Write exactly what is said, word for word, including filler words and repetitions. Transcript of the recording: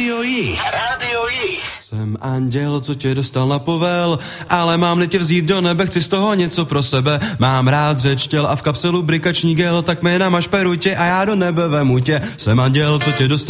Rádio J. Rádio J. Jsem anděl, co tě dostal na povel, ale mám-li tě vzít do nebe, chci z toho něco pro sebe. Mám rád řeč těl a v kapselu brikační gel, tak mi namaž perutě a já do nebe vemu tě. Jsem anděl, co tě dostal